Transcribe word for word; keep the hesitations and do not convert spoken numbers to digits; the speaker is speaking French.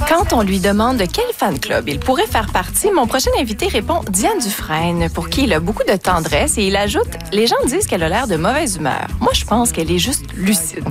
Quand on lui demande de quel fan club il pourrait faire partie, mon prochain invité répond Diane Dufresne, pour qui il a beaucoup de tendresse, et il ajoute « Les gens disent qu'elle a l'air de mauvaise humeur. Moi, je pense qu'elle est juste lucide. »